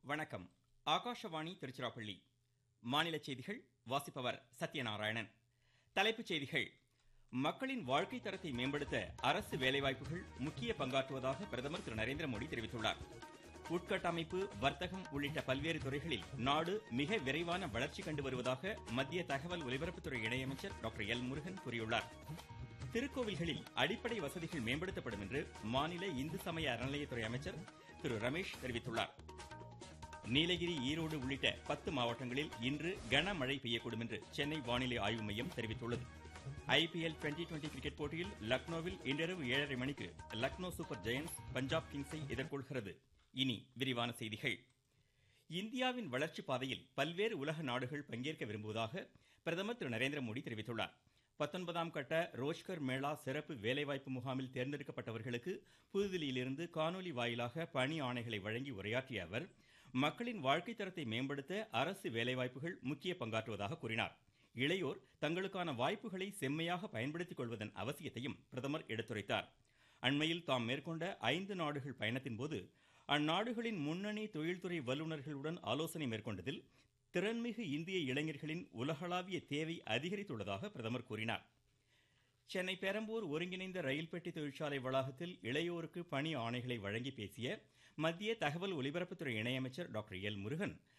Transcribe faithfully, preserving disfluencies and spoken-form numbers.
வணக்கம். ஆகாஷவாணி திருச்சிராப்பள்ளி. மாநில செய்திகள் வாசிப்பவர் சத்யநாராயணன். தலைப்புச் செய்திகள். மக்களின் வாழ்க்கை தரத்தை மேம்படுத்த அரசு வேலைவாய்ப்புகள் முக்கிய பங்காற்றுவதாக பிரதமர் திரு நரேந்திர மோடி தெரிவித்துள்ளார். உட்கட்டமைப்பு, வர்த்தகம் உள்ளிட்ட பல்வேறு துறைகளில் நாடு மிக விரைவான வளர்ச்சி கண்டு வருவதாக மத்திய தகவல் ஒலிபரப்புத்துறை இணையமைச்சர் டாக்டர் எல் முருகன் கூறியுள்ளார். திருக்கோவில்களில் அடிப்படை வசதிகள் மேம்படுத்தப்படும் என்று மாநில இந்து சமய அறநிலையத்துறை அமைச்சர் திரு ரமேஷ் தெரிவித்துள்ளார். நீலகிரி, ஈரோடு உள்ளிட்ட பத்து மாவட்டங்களில் இன்று கனமழை பெய்யக்கூடும் என்று சென்னை வானிலை ஆய்வு மையம் தெரிவித்துள்ளது. ஐபிஎல் டுவெண்டி டுவெண்டி கிரிக்கெட் போட்டியில் லக்னோவில் இன்றிரவு ஏழரை மணிக்கு லக்னோ சூப்பர் ஜெயண்ட்ஸ் பஞ்சாப் கிங்ஸை எதிர்கொள்கிறது. இனி விரிவான செய்திகள். இந்தியாவின் வளர்ச்சி பாதையில் பல்வேறு உலக நாடுகள் பங்கேற்க விரும்புவதாக பிரதமர் திரு நரேந்திர மோடி தெரிவித்துள்ளார். பத்தொன்பதாம் கட்ட ரோஜ்கர் மேளா சிறப்பு வேலைவாய்ப்பு முகாமில் தேர்ந்தெடுக்கப்பட்டவர்களுக்கு புதுதில்லியிலிருந்து காணொலி வாயிலாக பணி ஆணைகளை வழங்கி உரையாற்றிய அவர், மக்களின் வாழ்க்கை தரத்தை மேம்படுத்த அரசு வேலைவாய்ப்புகள் முக்கிய பங்காற்றுவதாக கூறினார். இளையோர் தங்களுக்கான வாய்ப்புகளை செம்மையாக பயன்படுத்திக் கொள்வதன் அவசியத்தையும் பிரதமர் எடுத்துரைத்தார். அண்மையில் தாம் மேற்கொண்ட ஐந்து நாடுகள் பயணத்தின் போது அந்நாடுகளின் முன்னணி தொழில்துறை வல்லுநர்களுடன் ஆலோசனை மேற்கொண்டதில் திறன்மிகு இந்திய இளைஞர்களின் உலகளாவிய தேவை அதிகரித்துள்ளதாக பிரதமர் கூறினார். சென்னை பெரம்பூர் ஒருங்கிணைந்த ரயில் பெட்டி தொழிற்சாலை வளாகத்தில் இளையோருக்கு பணி ஆணைகளை வழங்கி பேசிய மத்திய தகவல் ஒலிபரப்புத்துறை இணையமைச்சர் டாக்டர் எல் முருகன்,